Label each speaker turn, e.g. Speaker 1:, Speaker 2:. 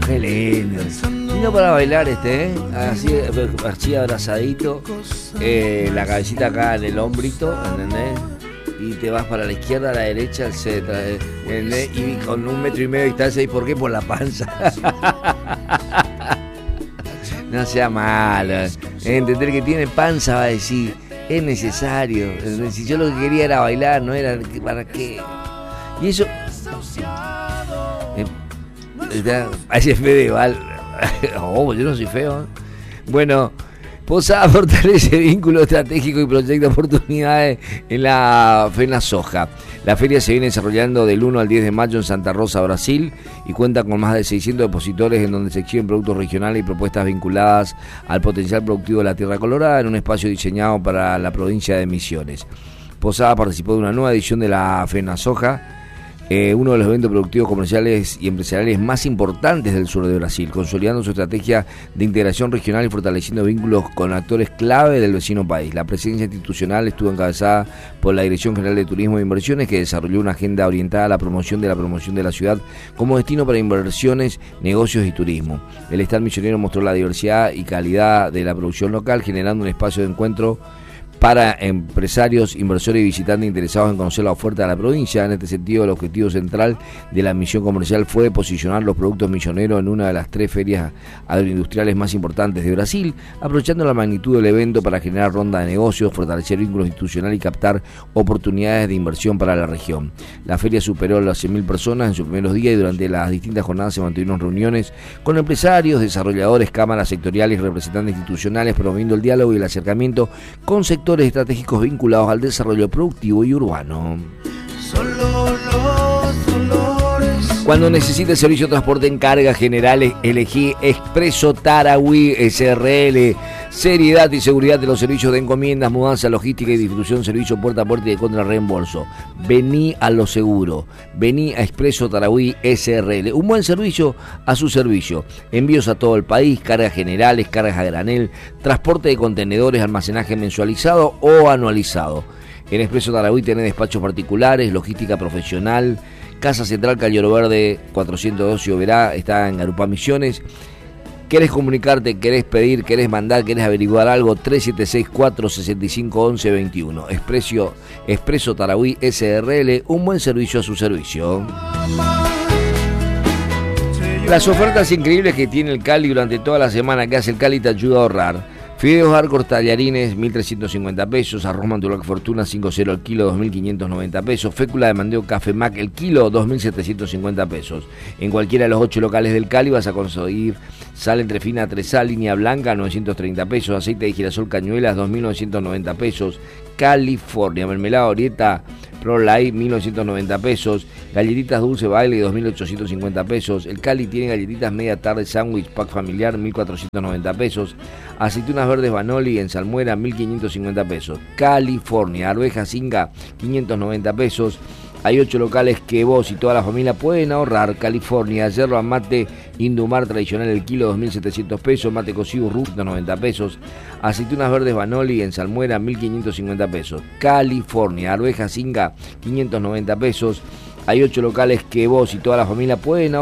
Speaker 1: Qué lindo. Lindo para bailar así abrazadito, la cabecita acá en el hombrito, ¿entendés? Y te vas para la izquierda, a la derecha, etcétera, ¿entendés? Y con 1,5 metros de distancia, ¿y por qué? Por la panza. No sea malo. Entender que tiene panza va a decir, es necesario. Si yo lo que quería era bailar, no era para qué. Y eso. Parece Fedeval. Oh, yo no soy feo. Bueno, Posada fortalece vínculo estratégico y proyecta oportunidades en la FENASOJA. La feria se viene desarrollando del 1 al 10 de mayo en Santa Rosa, Brasil, y cuenta con más de 600 expositores en donde se exhiben productos regionales y propuestas vinculadas al potencial productivo de la Tierra Colorada en un espacio diseñado para la provincia de Misiones. Posada participó de una nueva edición de la FENASOJA, uno de los eventos productivos, comerciales y empresariales más importantes del sur de Brasil, consolidando su estrategia de integración regional y fortaleciendo vínculos con actores clave del vecino país. La presencia institucional estuvo encabezada por la Dirección General de Turismo e Inversiones, que desarrolló una agenda orientada a la promoción de la ciudad como destino para inversiones, negocios y turismo. El stand misionero mostró la diversidad y calidad de la producción local, generando un espacio de encuentro para empresarios, inversores y visitantes interesados en conocer la oferta de la provincia. En este sentido, el objetivo central de la misión comercial fue posicionar los productos misioneros en una de las 3 ferias agroindustriales más importantes de Brasil, aprovechando la magnitud del evento para generar ronda de negocios, fortalecer vínculos institucionales y captar oportunidades de inversión para la región. La feria superó las 100.000 personas en sus primeros días y durante las distintas jornadas se mantuvieron reuniones con empresarios, desarrolladores, cámaras sectoriales y representantes institucionales, promoviendo el diálogo y el acercamiento con sectores estratégicos vinculados al desarrollo productivo y urbano. Cuando necesites servicio de transporte en carga generales, elegí Expreso Tarahui SRL. Seriedad y seguridad de los servicios de encomiendas, mudanza, logística y distribución, servicio puerta a puerta y de contra reembolso. Vení a lo seguro. Vení a Expreso Tarahui SRL. Un buen servicio a su servicio. Envíos a todo el país, cargas generales, cargas a granel, transporte de contenedores, almacenaje mensualizado o anualizado. En Expreso Tarahui tenés despachos particulares, logística profesional. Casa Central Calloro Verde 412 Oberá, está en Garupá Misiones. ¿Querés comunicarte, querés pedir, querés mandar, querés averiguar algo? 3764-651121. Expreso Tarahui SRL, un buen servicio a su servicio. Las ofertas increíbles que tiene el Cali durante toda la semana que hace el Cali te ayuda a ahorrar. Fideos Arcos tallarines, 1.350 pesos. Arroz Mandulac Fortuna, 5.0 al kilo, 2.590 pesos. Fécula de mandeo Café Mac, el kilo, 2.750 pesos. En cualquiera de los 8 locales del Cali vas a conseguir sal entre fina 3A, línea blanca, 930 pesos. Aceite de girasol Cañuelas, 2.990 pesos. California, mermelada Orieta Pro Light, 1.990 pesos. Galletitas Dulce Baile, 2.850 pesos. El Cali tiene galletitas media tarde sándwich pack familiar, 1.490 pesos. Aceitunas verdes Banoli en salmuera, 1.550 pesos. California, arveja Singa, 590 pesos. Hay 8 locales que vos y toda la familia pueden ahorrar. California, yerba mate Indumar tradicional, el kilo, 2.700 pesos. Mate cocido Rub, 90 pesos. Aceitunas verdes Banoli en salmuera, 1.550 pesos. California, arveja Singa, 590 pesos. Hay 8 locales que vos y toda la familia pueden ahorrar.